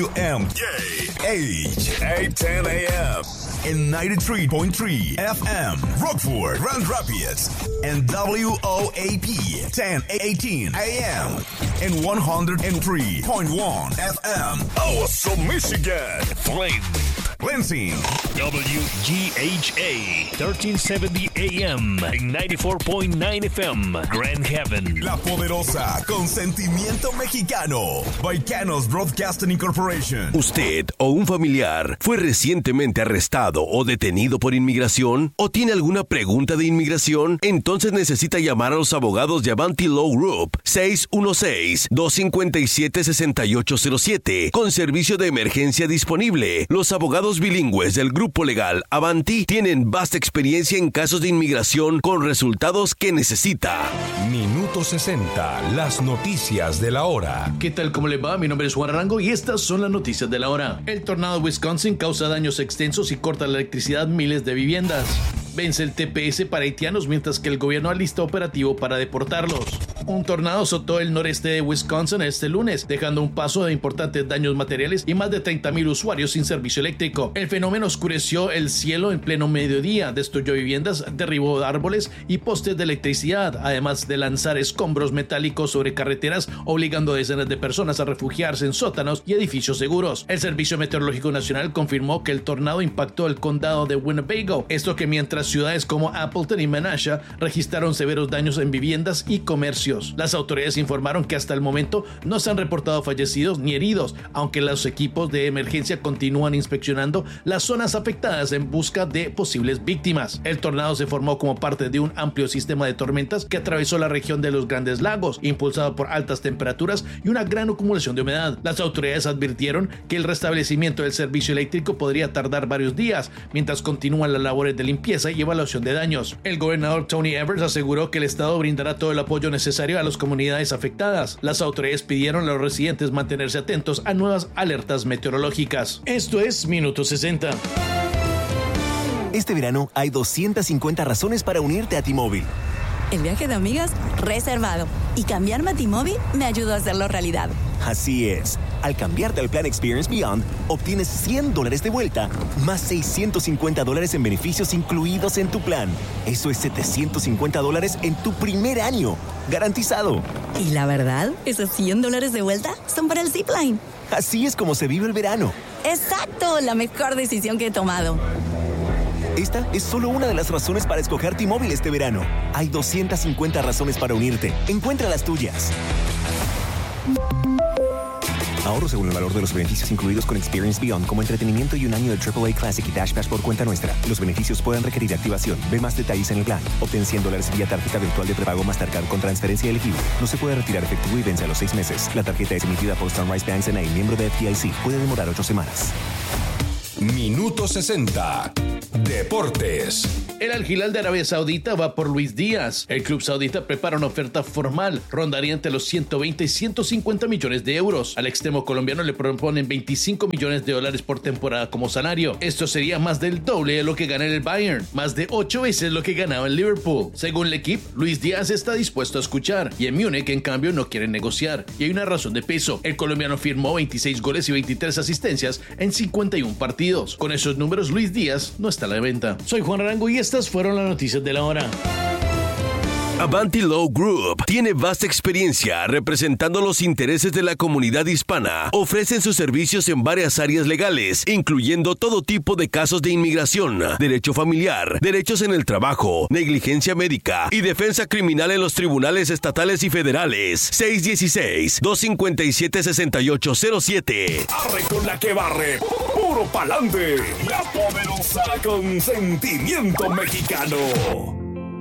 810 AM. And 93.3 FM, Rockford, Grand Rapids. And WOAP 1018 AM. And 103.1 FM, Awesome, Michigan. Flint, Lansing. WGHA 1370 AM and 94.9 FM, Grand Haven. La Poderosa, con sentimiento mexicano. Baicanos Broadcasting Incorporation. ¿Usted o un familiar fue recientemente arrestado o detenido por inmigración? ¿O tiene alguna pregunta de inmigración? Entonces necesita llamar a los abogados de Avanti Law Group 616-257-6807 con servicio de emergencia disponible. Los abogados bilingües del grupo legal Avanti tienen vasta experiencia en casos de inmigración con resultados que necesita. Minuto 60, las noticias de la hora. ¿Qué tal? ¿Cómo le va? Mi nombre es Juan Arango y estas son las noticias de la hora. El tornado de Wisconsin causa daños extensos y corta la electricidad en miles de viviendas. Vence el TPS para haitianos mientras que el gobierno alista operativo para deportarlos. Un tornado azotó el noreste de Wisconsin este lunes, dejando un paso de importantes daños materiales y más de 30,000 usuarios sin servicio eléctrico. El fenómeno oscureció el cielo en pleno mediodía, destruyó viviendas, derribó árboles y postes de electricidad, además de lanzar escombros metálicos sobre carreteras, obligando a decenas de personas a refugiarse en sótanos y edificios seguros. El Servicio Meteorológico Nacional confirmó que el tornado impactó el condado de Winnebago, esto que mientras ciudades como Appleton y Menasha registraron severos daños en viviendas y comercios. Las autoridades informaron que hasta el momento no se han reportado fallecidos ni heridos, aunque los equipos de emergencia continúan inspeccionando las zonas afectadas en busca de posibles víctimas. El tornado se formó como parte de un amplio sistema de tormentas que atravesó la región de los Grandes Lagos, impulsado por altas temperaturas y una gran acumulación de humedad. Las autoridades advirtieron que el restablecimiento del servicio eléctrico podría tardar varios días, mientras continúan las labores de limpieza y evaluación de daños. El gobernador Tony Evers aseguró que el estado brindará todo el apoyo necesario a las comunidades afectadas. Las autoridades pidieron a los residentes mantenerse atentos a nuevas alertas meteorológicas. Esto es Minuto 60. Este verano hay 250 razones para unirte a T-Mobile. El viaje de amigas, reservado. Y cambiarme a T-Mobile me ayudó a hacerlo realidad. Así es. Al cambiarte al plan Experience Beyond, obtienes $100 de vuelta, más $650 en beneficios incluidos en tu plan. Eso es $750 en tu primer año. Garantizado. Y la verdad, esos $100 de vuelta son para el Zipline. Así es como se vive el verano. ¡Exacto! La mejor decisión que he tomado. Esta es solo una de las razones para escoger T-Mobile este verano. Hay 250 razones para unirte. Encuentra las tuyas. Ahorro según el valor de los beneficios incluidos con Experience Beyond, como entretenimiento y un año de AAA Classic y Dash Pass por cuenta nuestra. Los beneficios pueden requerir activación. Ve más detalles en el plan. Obtén $100 vía tarjeta virtual de prepago Mastercard con transferencia elegible. No se puede retirar efectivo y vence a los 6 meses. La tarjeta es emitida por Sunrise Banks N.A., miembro de FDIC. Puede demorar 8 semanas. Minuto 60. Deportes. El Al Hilal de Arabia Saudita va por Luis Díaz. El club saudita prepara una oferta formal, rondaría entre los 120 y 150 millones de euros. Al extremo colombiano le proponen $25 millones por temporada como salario. Esto sería más del doble de lo que gana en el Bayern, más de 8 veces lo que ganaba en Liverpool. Según el equipo, Luis Díaz está dispuesto a escuchar y en Múnich, en cambio, no quieren negociar. Y hay una razón de peso. El colombiano firmó 26 goles y 23 asistencias en 51 partidos. Con esos números, Luis Díaz no está a la venta. Soy Juan Arango y estas fueron las noticias de la hora. Avanti Law Group tiene vasta experiencia representando los intereses de la comunidad hispana. Ofrecen sus servicios en varias áreas legales, incluyendo todo tipo de casos de inmigración, derecho familiar, derechos en el trabajo, negligencia médica y defensa criminal en los tribunales estatales y federales. 616-257-6807. Arre con la que barre, puro pa'lante. La Poderosa con sentimiento mexicano.